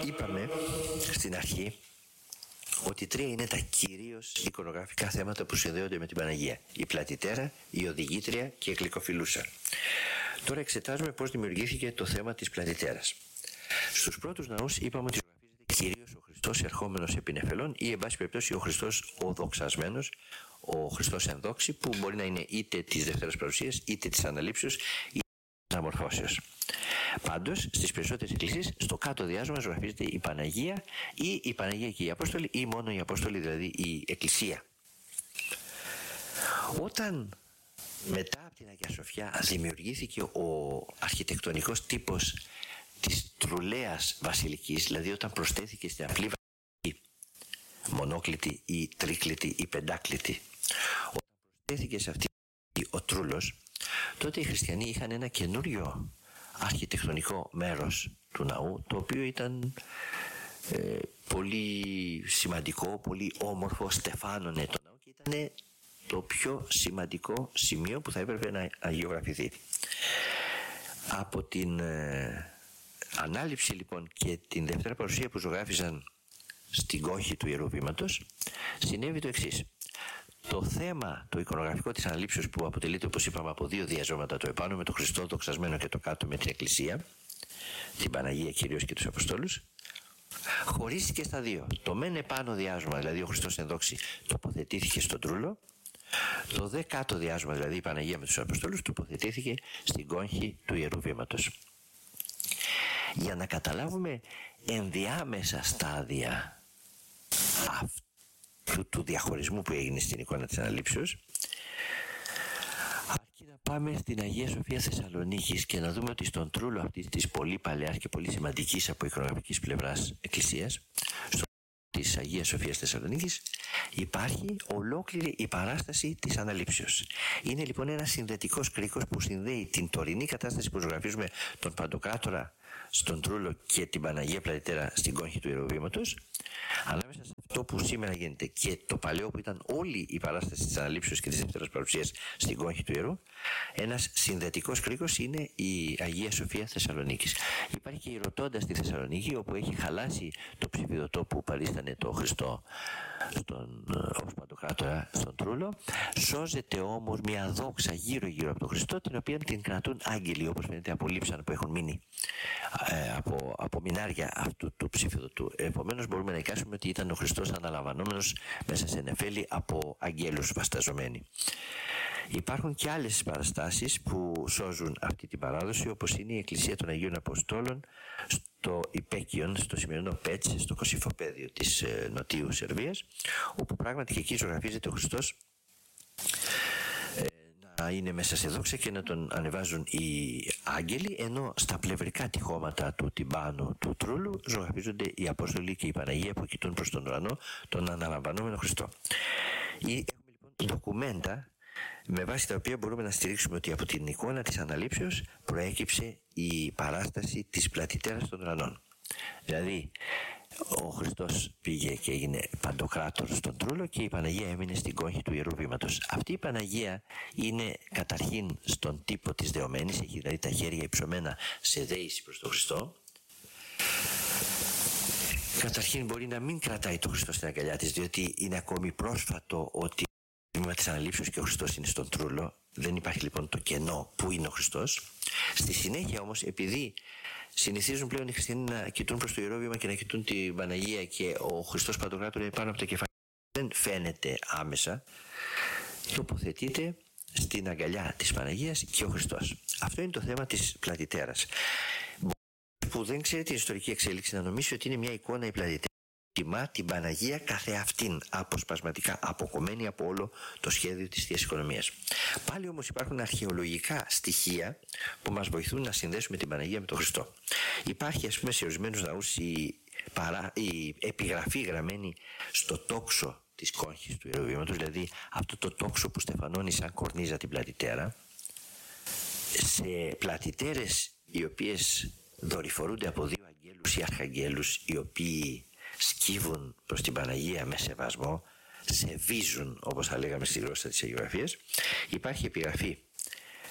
Είπαμε στην αρχή ότι τρία είναι τα κυρίως εικονογραφικά θέματα που συνδέονται με την Παναγία: η πλατητέρα, η οδηγήτρια και η γλυκοφιλούσα. Τώρα εξετάζουμε πώς δημιουργήθηκε το θέμα της πλατητέρας. Στους πρώτους ναούς είπαμε ότι ζωγραφίζεται κυρίως ο Χριστός ερχόμενος επί νεφελών ή, εν πάση περιπτώσει, ο Χριστός ο δοξασμένος, ο Χριστός εν δόξη, που μπορεί να είναι είτε της Δευτέρας Παρουσίας, είτε της Αναλήψεως, είτε της Αναμορφώσεως. Πάντως, στις περισσότερες εκκλησίες, στο κάτω διάσωμα ζωγραφίζεται η Παναγία ή η Παναγία και οι Απόστολοι, ή μόνο οι Απόστολοι, δηλαδή η Εκκλησία. Όταν μετά από την Αγία Σοφιά δημιουργήθηκε ο αρχιτεκτονικός τύπος της τρουλαίας βασιλικής, δηλαδή όταν προσθέθηκε στην απλή βασιλική μονόκλητη ή τρίκλητη ή πεντάκλητη, όταν προσθέθηκε σε αυτή ο τρούλος, τότε οι χριστιανοί είχαν ένα καινούριο αρχιτεκτονικό μέρος του ναού, το οποίο ήταν πολύ σημαντικό, πολύ όμορφο, στεφάνωνε το ναό και ήταν το πιο σημαντικό σημείο που θα έπρεπε να αγιογραφηθεί. Από την ανάληψη λοιπόν και την Δευτέρα Παρουσία που ζωγράφιζαν στην κόχη του Ιερού Βήματος, συνέβη το εξής. Το θέμα, το εικονογραφικό της Αναλήψεως, που αποτελείται, όπως είπαμε, από δύο διαζώματα, το επάνω με τον Χριστό δοξασμένο και το κάτω με την Εκκλησία, την Παναγία κυρίως και τους Αποστόλους, χωρίστηκε στα δύο. Το μεν επάνω διάζωμα, δηλαδή ο Χριστός εν δόξη, τοποθετήθηκε στον τρούλο. Το δε κάτω διάζωμα, δηλαδή η Παναγία με τους Αποστόλους, τοποθετήθηκε στην κόγχη του Ιερού Βήματος. Για να καταλάβουμε ενδιάμεσα στάδια του διαχωρισμού που έγινε στην εικόνα της Αναλήψεως, αρκεί να πάμε στην Αγία Σοφία Θεσσαλονίκης και να δούμε ότι στον τρούλο αυτής της πολύ παλαιάς και πολύ σημαντικής από εικονογραφικής πλευράς εκκλησίας, της Αγίας Σοφίας Θεσσαλονίκης, υπάρχει ολόκληρη η παράσταση της Αναλήψεως. Είναι λοιπόν ένα συνδετικός κρίκος που συνδέει την τωρινή κατάσταση που ζωγραφίζουμε, τον Παντοκράτορα στον τρούλο και την Παναγία Πλατητέρα στην κόγχη του Ιερού Βήματος, ανάμεσα σε αυτό που σήμερα γίνεται και το παλαιό που ήταν όλη η παράσταση της Αναλήψεως και της Δευτέρας Παρουσίας στην κόγχη του Ιερού. Ένας συνδετικός κρίκος είναι η Αγία Σοφία Θεσσαλονίκης. Υπάρχει και η Ρωτώντα στη Θεσσαλονίκη, όπου έχει χαλάσει το ψηφιδωτό που παρίστανε το Χριστό ως Παντοκράτορα στον τρούλο. Σώζεται όμως μια δόξα γύρω-γύρω από τον Χριστό, την οποία την κρατούν άγγελοι, όπως φαίνεται από λείψανα που έχουν μείνει από μινάρια αυτού του ψηφιδωτού. Επομένως μπορούμε να εικάσουμε ότι ήταν ο Χριστός αναλαμβανόμενος μέσα σε νεφέλη από αγγέλους βασταζομένοι. Υπάρχουν και άλλες παραστάσεις που σώζουν αυτή την παράδοση, όπως είναι η Εκκλησία των Αγίων Αποστόλων στο Υπέκιον, στο σημερινό Πέτς, στο Κωσυφοπαίδιο της Νοτιού Σερβίας, όπου πράγματι και εκεί ζωγραφίζεται ο Χριστός να είναι μέσα σε δόξα και να τον ανεβάζουν οι άγγελοι, ενώ στα πλευρικά τυχώματα του τυμπάνου του τρούλου ζωγραφίζονται οι Απόστολοι και η Παναγία που κοιτούν προς τον ουρανό, τον αναλαμβανόμενο Χριστό. Έχουμε λοιπόν ντοκουμέντα με βάση τα οποία μπορούμε να στηρίξουμε ότι από την εικόνα της Αναλήψεως προέκυψε η παράσταση της Πλατητέρας των Ουρανών. Δηλαδή ο Χριστός πήγε και έγινε Παντοκράτορ στον τρούλο και η Παναγία έμεινε στην κόγχη του Ιερού Βήματος. Αυτή η Παναγία είναι καταρχήν στον τύπο της δεωμένης, έχει δηλαδή τα χέρια υψωμένα σε δέηση προς τον Χριστό. Καταρχήν μπορεί να μην κρατάει τον Χριστό στην αγκαλιά της, διότι είναι ακόμη πρόσφατο ότι το τμήμα της Αναλήψεως και ο Χριστός είναι στον τρούλο. Δεν υπάρχει λοιπόν το κενό που είναι ο Χριστός. Στη συνέχεια όμως, επειδή συνηθίζουν πλέον οι χριστιανοί να κοιτούν προς το Ιερό Βήμα και να κοιτούν την Παναγία και ο Χριστός Παντοκράτορα είναι πάνω από το κεφάλι, δεν φαίνεται άμεσα, τοποθετείται στην αγκαλιά της Παναγίας και ο Χριστός. Αυτό είναι το θέμα της Πλατητέρας. Που δεν ξέρει την ιστορική εξέλιξη να νομίσει ότι είναι μια εικόνα η Πλατητέρα. Τιμά την Παναγία καθεαυτήν, αποσπασματικά αποκομμένη από όλο το σχέδιο της Θείας Οικονομίας. Πάλι όμως υπάρχουν αρχαιολογικά στοιχεία που μας βοηθούν να συνδέσουμε την Παναγία με τον Χριστό. Υπάρχει, ας πούμε, σε ορισμένους ναούς η επιγραφή γραμμένη στο τόξο της κόγχης του Ιερού Βήματος, δηλαδή αυτό το τόξο που στεφανώνει σαν κορνίζα την Πλατητέρα, σε πλατητέρες οι οποίες δορυφορούνται από δύο αγγέλους ή αρχαγγέλους, οι οποίοι σκύβουν προς την Παναγία με σεβασμό, σεβίζουν, όπως θα λέγαμε στη γλώσσα της Αγιογραφίας. Υπάρχει επιγραφή: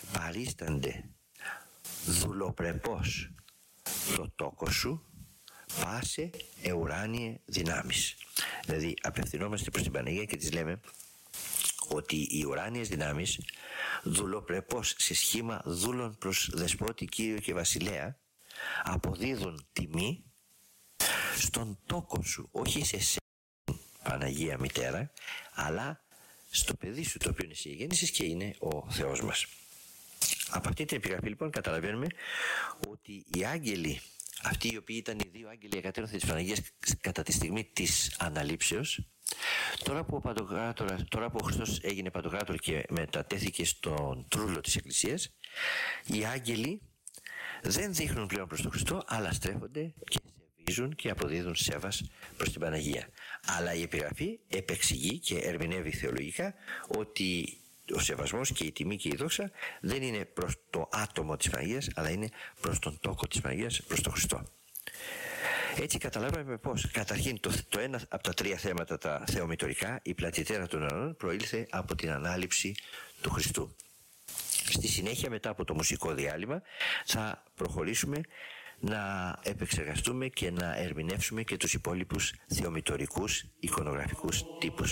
παρίστανται δουλοπρεπώς το τόκο σου, φάσε εουράνιε δυνάμεις. Δηλαδή απευθυνόμαστε προς την Παναγία και της λέμε ότι οι ουράνιες δυνάμεις δουλοπρεπώς σε σχήμα δούλων προς δεσπότη, κύριο και βασιλέα αποδίδουν τιμή στον τόκο σου, όχι σε σένα Παναγία Μητέρα, αλλά στο παιδί σου το οποίο είναι σε γέννησης και είναι ο Θεός μας. Από αυτή την επιγραφή λοιπόν καταλαβαίνουμε ότι οι άγγελοι, αυτοί οι οποίοι ήταν οι δύο άγγελοι εκατέρωθεν της Παναγίας κατά τη στιγμή της αναλήψεως, τώρα που ο Χριστός έγινε Παντοκράτορ και μετατέθηκε στον τρούλο της Εκκλησίας, οι άγγελοι δεν δείχνουν πλέον προς τον Χριστό, αλλά στρέφονται και σεβίζουν και αποδίδουν σέβας προς την Παναγία. Αλλά η επιγραφή επεξηγεί και ερμηνεύει θεολογικά ότι ο σεβασμός και η τιμή και η δόξα δεν είναι προς το άτομο της Παναγίας, αλλά είναι προς τον τόκο της Παναγίας, προς τον Χριστό. Έτσι καταλάβαμε πως καταρχήν το ένα από τα τρία θέματα, τα θεομητορικά, η πλατιτέρα των ουρανών, προήλθε από την ανάληψη του Χριστού. Στη συνέχεια, μετά από το μουσικό διάλειμμα, θα προχωρήσουμε να επεξεργαστούμε και να ερμηνεύσουμε και τους υπόλοιπους θεομητορικούς εικονογραφικούς τύπους.